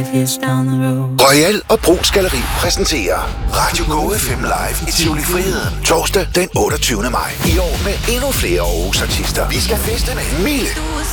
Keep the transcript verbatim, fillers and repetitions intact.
five years down the road. Royal og Brugs Galleri præsenterer Radio Go F M Live i Tivoli Friheden. Torsdag den otteogtyvende maj. I år med endnu flere Aarhus artister. Vi skal feste med Mille,